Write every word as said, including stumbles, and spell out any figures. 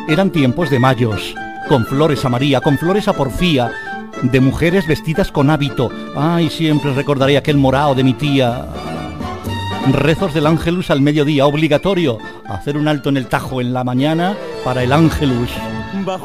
Eran tiempos de mayos, con flores a María, con flores a Porfía, de mujeres vestidas con hábito. Ay, siempre recordaré aquel morao de mi tía. Rezos del Ángelus al mediodía, obligatorio. Hacer un alto en el Tajo en la mañana para el Ángelus.